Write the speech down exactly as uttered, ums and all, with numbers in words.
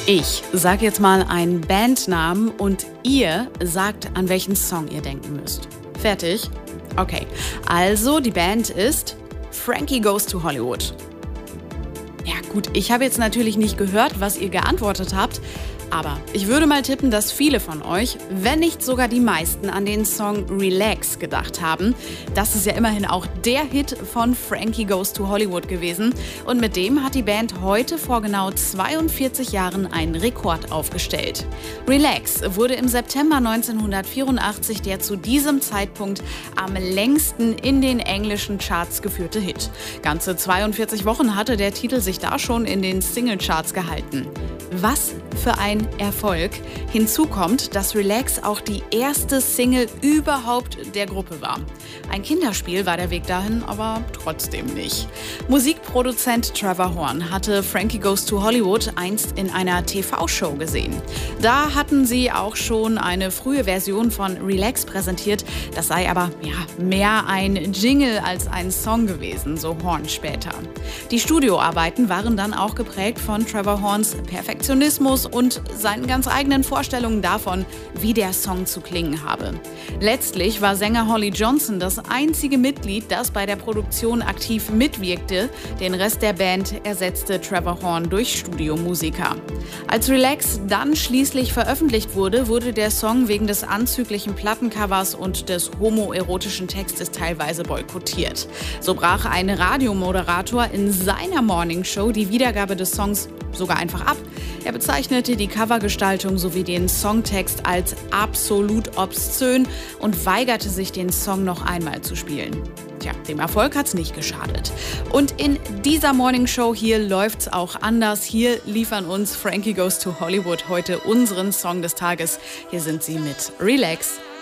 Ich sage jetzt mal einen Bandnamen und ihr sagt, an welchen Song ihr denken müsst. Fertig? Okay, also die Band ist Frankie Goes to Hollywood. Ja gut, ich habe jetzt natürlich nicht gehört, was ihr geantwortet habt, aber ich würde mal tippen, dass viele von euch, wenn nicht sogar die meisten, an den Song Relax gedacht haben. Das ist ja immerhin auch der Hit von Frankie Goes to Hollywood gewesen. Und mit dem hat die Band heute vor genau zweiundvierzig Jahren einen Rekord aufgestellt. Relax wurde im September neunzehnhundertvierundachtzig der zu diesem Zeitpunkt am längsten in den englischen Charts geführte Hit. Ganze zweiundvierzig Wochen hatte der Titel sich da schon in den Singlecharts gehalten. Was für ein Erfolg. Hinzu kommt, dass Relax auch die erste Single überhaupt der Gruppe war. Ein Kinderspiel war der Weg dahin, aber trotzdem nicht. Musikproduzent Trevor Horn hatte Frankie Goes to Hollywood einst in einer T V-Show gesehen. Da hatten sie auch schon eine frühe Version von Relax präsentiert. Das sei aber ja, mehr ein Jingle als ein Song gewesen, so Horn später. Die Studioarbeiten waren dann auch geprägt von Trevor Horns Perfektionismus und seinen ganz eigenen Vorstellungen davon, wie der Song zu klingen habe. Letztlich war Sänger Holly Johnson das einzige Mitglied, das bei der Produktion aktiv mitwirkte. Den Rest der Band ersetzte Trevor Horn durch Studiomusiker. Als Relax dann schließlich veröffentlicht wurde, wurde der Song wegen des anzüglichen Plattencovers und des homoerotischen Textes teilweise boykottiert. So brach ein Radiomoderator in seiner Morningshow die Wiedergabe des Songs sogar einfach ab. Er bezeichnete die Covergestaltung sowie den Songtext als absolut obszön und weigerte sich, den Song noch einmal zu spielen. Tja, dem Erfolg hat's nicht geschadet. Und in dieser Morningshow hier läuft's auch anders. Hier liefern uns Frankie Goes to Hollywood heute unseren Song des Tages. Hier sind sie mit Relax.